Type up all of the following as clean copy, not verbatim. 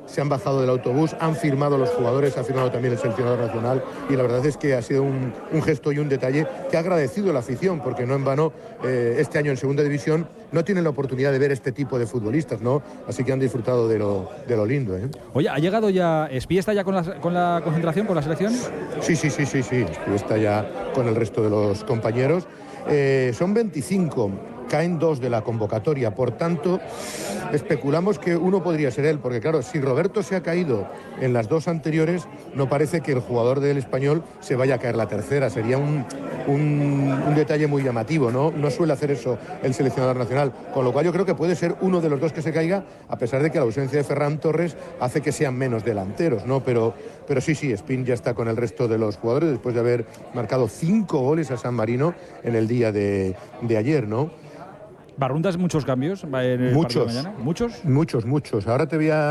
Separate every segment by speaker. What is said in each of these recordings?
Speaker 1: se han bajado del autobús, han firmado los jugadores, ha firmado también el seleccionador nacional, y la verdad es que ha sido un gesto y un detalle que ha agradecido la afición, porque no en vano este año en segunda división no tienen la oportunidad de ver este tipo de futbolistas, ¿no? Así que han disfrutado de lo lindo, ¿eh?
Speaker 2: Oye, ¿ha llegado ya Espí? ¿Está ya con la concentración, con la selección?
Speaker 1: Sí, Espí está ya con el resto de los compañeros. Son 25, caen 2 de la convocatoria, por tanto especulamos que uno podría ser él, porque claro, si Roberto se ha caído en las 2 anteriores, no parece que el jugador del Español se vaya a caer la tercera. Sería un detalle muy llamativo, ¿no? No suele hacer eso el seleccionador nacional, con lo cual yo creo que puede ser uno de los 2 que se caiga, a pesar de que la ausencia de Ferran Torres hace que sean menos delanteros, ¿no? Pero sí, Espín ya está con el resto de los jugadores después de haber marcado 5 goles a San Marino en el día de ayer, ¿no?
Speaker 2: ¿Barruntas muchos cambios en el partido de mañana?
Speaker 1: Muchos. Ahora te voy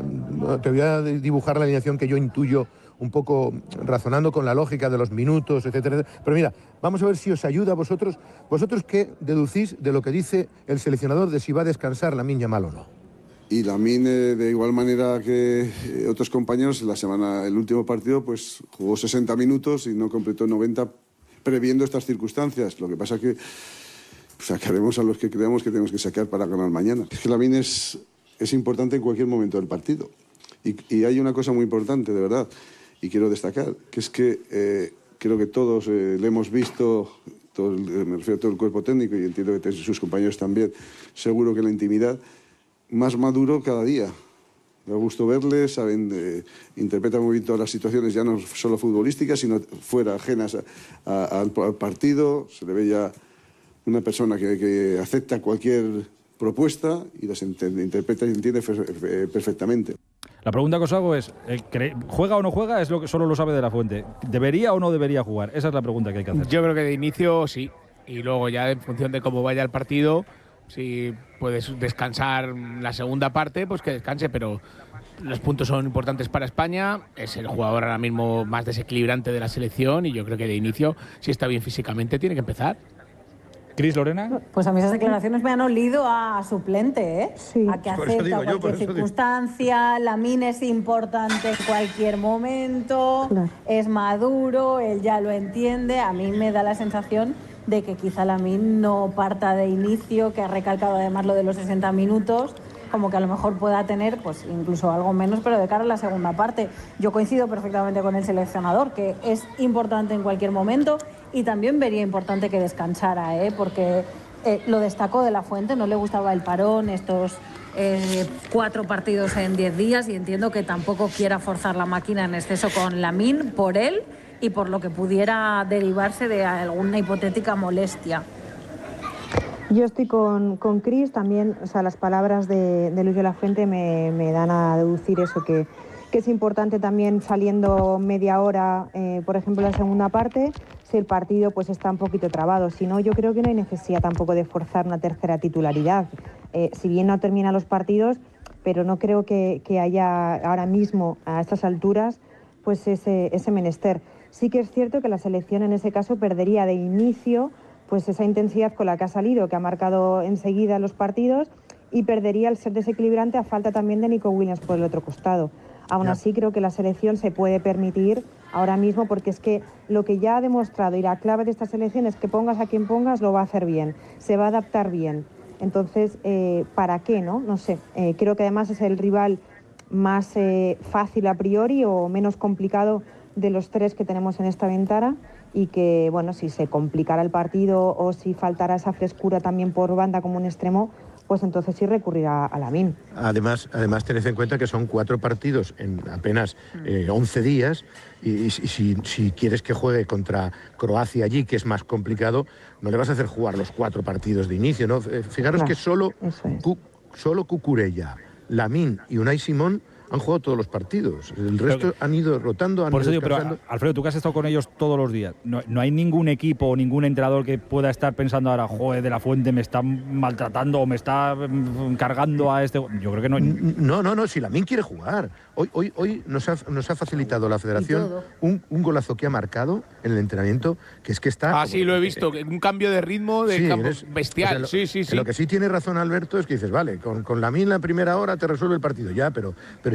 Speaker 1: a dibujar la alineación que yo intuyo, un poco razonando con la lógica de los minutos, etcétera. Pero mira, vamos a ver si os ayuda a vosotros. ¿Vosotros qué deducís de lo que dice el seleccionador de si va a descansar Lamine Yamal o no?
Speaker 3: Y Lamine, de igual manera que otros compañeros, el último partido, pues jugó 60 minutos y no completó 90 previendo estas circunstancias. Lo que pasa que sacaremos a los que creamos que tenemos que sacar para ganar mañana. Es que Lamine es importante en cualquier momento del partido. Y hay una cosa muy importante, de verdad, y quiero destacar, que es que creo que todos le hemos visto, me refiero a todo el cuerpo técnico, y entiendo que sus compañeros también, seguro que en la intimidad, más maduro cada día. Me gusta verle, saben, interpretan muy bien todas las situaciones, ya no solo futbolísticas, sino fuera, ajenas al partido. Se le ve ya una persona que acepta cualquier propuesta y las interpreta y entiende perfectamente.
Speaker 2: La pregunta que os hago es, ¿juega o no juega? Es lo que solo lo sabe De La Fuente. ¿Debería o no debería jugar? Esa es la pregunta que hay que hacer.
Speaker 4: Yo creo que de inicio sí, y luego ya en función de cómo vaya el partido, si puedes descansar la segunda parte, pues que descanse, pero los puntos son importantes para España, es el jugador ahora mismo más desequilibrante de la selección y yo creo que de inicio, si está bien físicamente, tiene que empezar.
Speaker 2: ¿Cris, Lorena?
Speaker 5: Pues a mí esas declaraciones me han olido a suplente, ¿eh?
Speaker 6: Sí.
Speaker 5: A que acepta cualquier circunstancia, Lamine es importante en cualquier momento, claro. Es maduro, él ya lo entiende. A mí me da la sensación de que quizá Lamine no parta de inicio, que ha recalcado además lo de los 60 minutos, como que a lo mejor pueda tener pues incluso algo menos, pero de cara a la segunda parte. Yo coincido perfectamente con el seleccionador, que es importante en cualquier momento, y también vería importante que descansara, porque lo destacó De La Fuente, no le gustaba el parón, estos 4 partidos en 10 días, y entiendo que tampoco quiera forzar la máquina en exceso con Lamine, por él y por lo que pudiera derivarse de alguna hipotética molestia.
Speaker 6: Yo estoy con Cris también, o sea, las palabras de Luis De La Fuente me dan a deducir eso, que es importante también saliendo media hora, por ejemplo, en la segunda parte, si el partido pues está un poquito trabado. Si no, yo creo que no hay necesidad tampoco de forzar una tercera titularidad. Si bien no termina los partidos, pero no creo que haya ahora mismo, a estas alturas, pues ese menester. Sí que es cierto que la selección en ese caso perdería de inicio pues esa intensidad con la que ha salido, que ha marcado enseguida los partidos, y perdería el ser desequilibrante a falta también de Nico Williams por el otro costado. Aún así creo que la selección se puede permitir ahora mismo, porque es que lo que ya ha demostrado y la clave de esta selección es que pongas a quien pongas lo va a hacer bien, se va a adaptar bien. Entonces, ¿para qué, no? No sé, creo que además es el rival más fácil a priori o menos complicado de los 3 que tenemos en esta ventana, y que, bueno, si se complicara el partido o si faltara esa frescura también por banda como un extremo, pues entonces sí recurrirá a Lamine.
Speaker 1: Además tened en cuenta que son 4 partidos en apenas 11 días, y si quieres que juegue contra Croacia allí, que es más complicado, no le vas a hacer jugar los 4 partidos de inicio, ¿no? Fijaros que solo Cucurella, Lamine y Unai Simón han jugado todos los partidos. El resto han ido rotando, han
Speaker 2: por eso
Speaker 1: ido
Speaker 2: digo, pero Alfredo, tú que has estado con ellos todos los días, no hay ningún equipo o ningún entrenador que pueda estar pensando ahora, joder, De La Fuente me está maltratando o me está cargando a este. Yo creo que no.
Speaker 1: No, si Lamine quiere jugar. Hoy nos ha facilitado la Federación un golazo que ha marcado en el entrenamiento, que es que está.
Speaker 4: Sí, lo he visto, un cambio de ritmo de campo bestial.
Speaker 1: O sea, sí. Lo que sí tiene razón Alberto es que dices, vale, con Lamine la primera hora te resuelve el partido ya, pero